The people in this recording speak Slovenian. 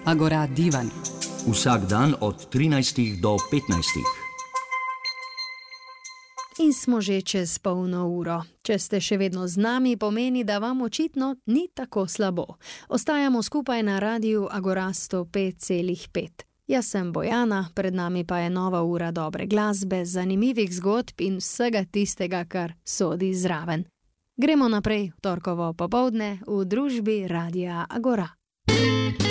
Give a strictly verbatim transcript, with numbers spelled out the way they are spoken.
Agora Divan. Vsak dan od trinajstih do petnajstih. In smo že čez polno uro. Če ste še vedno z nami, pomeni, da vam očitno ni tako slabo. Ostajamo skupaj na radiju Agora sto pet celih pet. Jaz sem Bojana, pred nami pa je nova ura dobre glasbe, zanimivih zgodb in vsega tistega, kar sodi zraven. Gremo naprej v torkovo popoldne v družbi Radia Agora.